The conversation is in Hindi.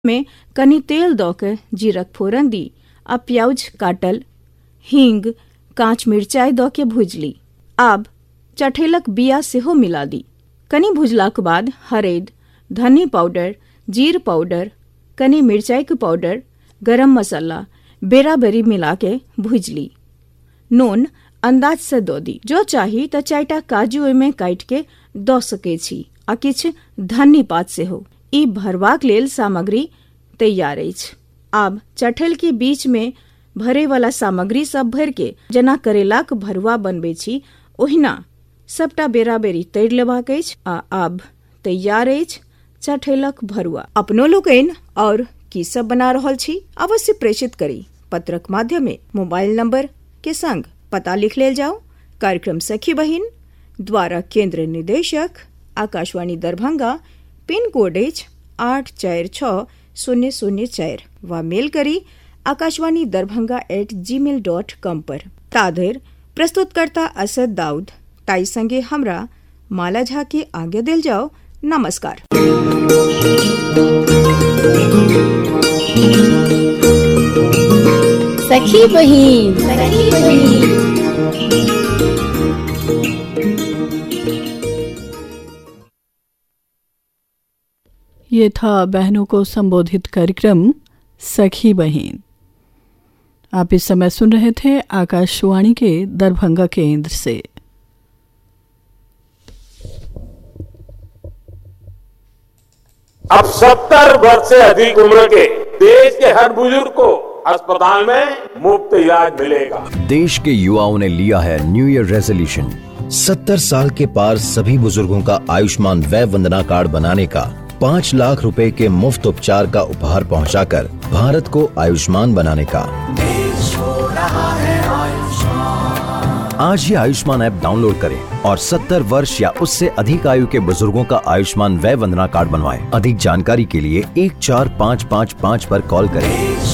में कनी तेल दो के जीरक फोरन दी आ प्याज काटल, हींग, कांच मिर्चाई दो के भुजली। अब चठेलक बिया सेहो मिला दी। कनी भुजलाक बाद हरद, धनी पाउडर, जीर पाउडर, कनी मिर्चाई के पाउडर, गरम मसाला बेराबरी मिला के भुजली। नून अंदाज से दो दी। जो चाही तो 4टा काजू में काट के दो सके छी आ किछ धनी पात से हो। ई भरवाक लेल सामग्री तैयार अछि। आब चठेल के बीच में भरे वाला सामग्री सब भर के जेना करेलाक भरुआ बनबे छी ओहिना सबटा बेराबेरी तैर लेबाक अछि आ आब तैयार अछि चठेलक भरुआ। अपनो लोकनि और की सब बना रहल छी अवश्य प्रेषित करी पत्रक माध्यमे। मोबाइल नंबर के संग पता लिख लेल जाओ। कार्यक्रम सखी बहिन द्वारा केंद्र निदेशक आकाशवाणी दरभंगा, पिन कोड 846004 व मेल करी akashwani.darbhanga@gmail.com पर। ताधर प्रस्तुतकर्ता असद दाऊद ताई संगे हमरा माला झा के आगे दिल जाओ। नमस्कार। सखी बहिन। ये था बहनों को संबोधित कार्यक्रम सखी बहिन। आप इस समय सुन रहे थे आकाशवाणी के दरभंगा केंद्र से। अब 70 वर्ष से अधिक उम्र के देश के हर बुजुर्ग को अस्पताल में मुफ्त इलाज मिलेगा। देश के युवाओं ने लिया है न्यू ईयर रेजोल्यूशन। 70 साल के पार सभी बुजुर्गों का आयुष्मान वय वंदना कार्ड बनाने का, 5 लाख रुपए के मुफ्त उपचार का उपहार पहुंचाकर भारत को आयुष्मान बनाने का। देश हो रहा है आयुष्मान। आज ही आयुष्मान ऐप डाउनलोड करें और 70 वर्ष या उससे अधिक आयु के बुजुर्गों का आयुष्मान वय वंदना कार्ड बनवाएं। अधिक जानकारी के लिए 14555 पर कॉल करें।